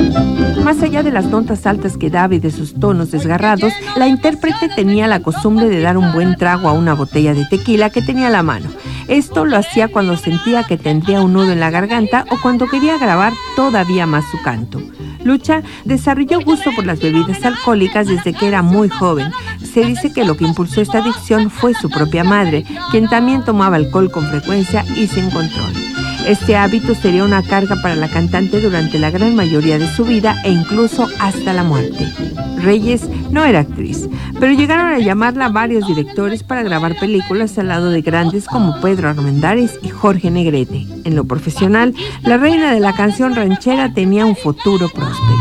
Más allá de las notas altas que daba y de sus tonos desgarrados, la intérprete tenía la costumbre de dar un buen trago a una botella de tequila que tenía a la mano. Esto lo hacía cuando sentía que tendría un nudo en la garganta o cuando quería grabar todavía más su canto. Lucha desarrolló gusto por las bebidas alcohólicas desde que era muy joven. Se dice que lo que impulsó esta adicción fue su propia madre, quien también tomaba alcohol con frecuencia y sin control. Este hábito sería una carga para la cantante durante la gran mayoría de su vida e incluso hasta la muerte. Reyes no era actriz, pero llegaron a llamarla varios directores para grabar películas al lado de grandes como Pedro Armendáriz y Jorge Negrete. En lo profesional, la reina de la canción ranchera tenía un futuro próspero.